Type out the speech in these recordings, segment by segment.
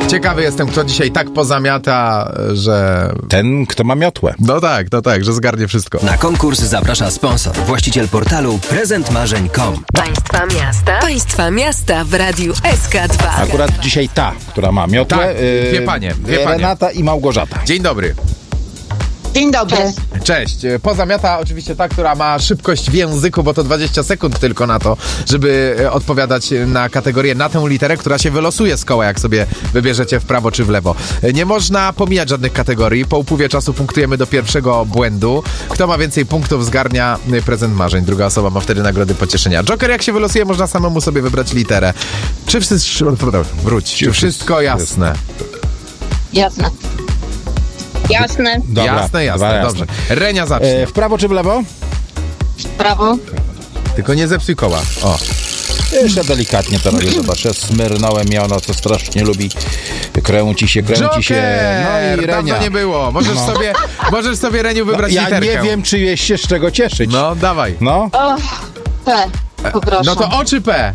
Ciekawy jestem, kto dzisiaj tak pozamiata, że... Ten, kto ma miotłę. No tak, że zgarnie wszystko. Na konkurs zaprasza sponsor, właściciel portalu prezentmarzeń.com. Państwa miasta w Radiu SK2. Akurat dzisiaj ta, która ma miotłę. Tak, dwie panie. Renata i Małgorzata. Dzień dobry. Dzień dobry. Cześć. Pozamiata oczywiście ta, która ma szybkość w języku, bo to 20 sekund tylko na to, żeby odpowiadać na kategorię, na tę literę, która się wylosuje z koła, jak sobie wybierzecie w prawo czy w lewo. Nie można pomijać żadnych kategorii. Po upływie czasu punktujemy do pierwszego błędu. Kto ma więcej punktów, zgarnia prezent marzeń. Druga osoba ma wtedy nagrody pocieszenia. Joker, jak się wylosuje, można samemu sobie wybrać literę. Czy wszystko jasne? Jasne. Jasne. Dobra, Jasne, dobrze. Renia zacznie. W prawo czy w lewo? Prawo. Tylko nie zepsuj koła. O. Jeszcze delikatnie to robię, zobacz, ja smyrnąłem ją, ono co strasznie lubi. Kręci się. Joker! No i Renia. Dawno nie było. Możesz sobie, Reniu, wybrać Ja literkę. nie wiem, czy jest się z czego cieszyć. No, dawaj. No. O, P. Poproszę. No to O czy P?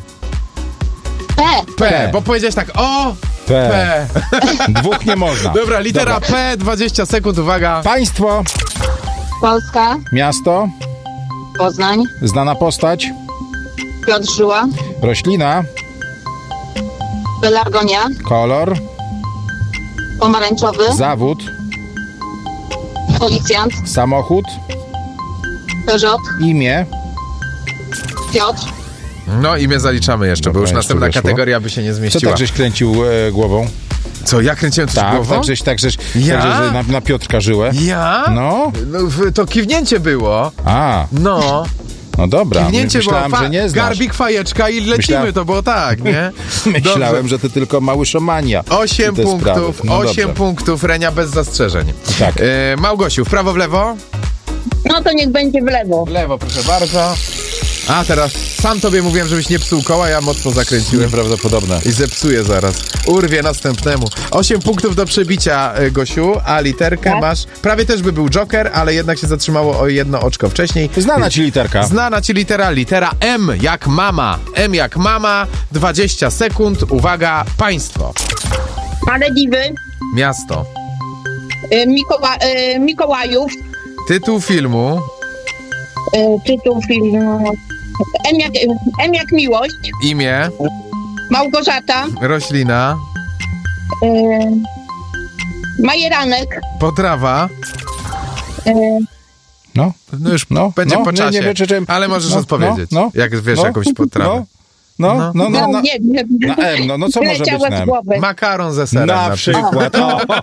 P, bo powiedziałeś tak, O, P. Dwóch nie można. Dobra, litera P, 20 sekund, uwaga. Państwo, Polska. miasto, Poznań. znana postać, Piotr Żyła. roślina, Pelargonia. kolor, Pomarańczowy. zawód, Policjant. samochód, Peugeot. imię. Piotr. No imię zaliczamy jeszcze, Dobra, bo już jeszcze następna wyszło. kategoria by się nie Co zmieściła. tak żeś kręcił głową? Co, ja kręciłem coś głową? Tak żeś Ja? na Piotrka żyłę. Ja? No. To kiwnięcie było. A, No. no dobra. Kiwnięcie Myślałem, było. że nie znasz. Garbik, fajeczka i lecimy, Myślałem- to było tak, nie? Myślałem, Dobrze. że ty tylko mały szomania. 8 I te punktów, sprawy. No 8 dobrze. punktów, Renia bez zastrzeżeń. Tak. Małgosiu, w prawo, w lewo? No to niech będzie w lewo. W lewo, proszę bardzo. A, teraz sam tobie mówiłem, żebyś nie psuł koła, ja mocno zakręciłem. Nieprawdopodobne. I zepsuję zaraz. Urwie następnemu. 8 punktów do przebicia, Gosiu, a literkę masz... Prawie też by był Joker, ale jednak się zatrzymało o 1 oczko wcześniej. Znana ci literka. Znana ci litera M jak mama. M jak mama, 20 sekund. Uwaga, państwo. Malediwy. Miasto. Mikołajów. Tytuł filmu. Tytuł filmu. M jak miłość. Imię. Małgorzata. Roślina. Majeranek. Potrawa. No. No już będzie po czasie. Nie wiem, ale możesz odpowiedzieć. Jak wiesz jakąś potrawę. No, Nie wiem. na M, no co może być Wyleciało na z M? głowy. Makaron ze serem. Na przykład.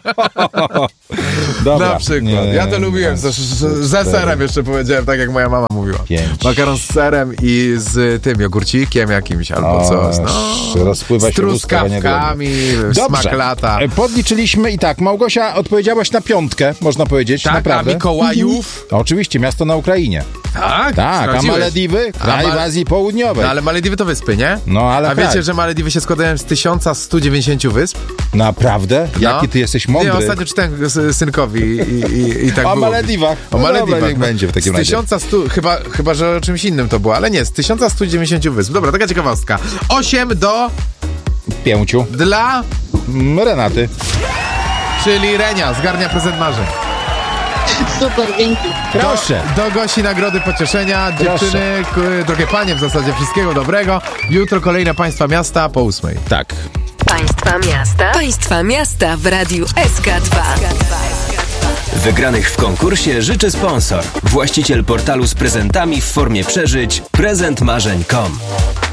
Dobra. Na przykład. Ja to lubiłem. Ze serem jeszcze powiedziałem, tak jak moja mama mówiła. 5. Makaron z serem i z tym jogurcikiem jakimś albo coś. No. Rozpływa Z się łuska, truskawkami, Dobrze. smak lata. Podliczyliśmy i tak, Małgosia, odpowiedziałaś na 5, można powiedzieć, Tak, naprawdę. a Mikołajów? No, oczywiście, miasto na Ukrainie. Tak, Tak, a sprawdziłeś. Malediwy? Kraj w Azji Południowej. No, ale Malediwy to wyspy, nie? No, ale A kraj. wiecie, że Malediwy się składają z 1190 wysp? Naprawdę? No. Jaki ty jesteś mądry. Nie, ostatnio czytałem synkowi i tak O było. Malediwach. O No Malediwach. dobra, niech będzie w takim z razie. 1100, chyba, że o czymś innym to było, ale nie, z 1190 wysp. Dobra, taka ciekawostka. 8 do 5. dla, Renaty. czyli Renia, zgarnia prezent marzeń. Super, dzięki. Proszę. Do Gosi nagrody pocieszenia. Proszę. Dziewczyny, drogie panie, w zasadzie wszystkiego dobrego. Jutro kolejne Państwa miasta po 8. Tak. Państwa miasta w Radiu SK2. Wygranych w konkursie życzy sponsor, właściciel portalu z prezentami w formie przeżyć prezentmarzeń.com.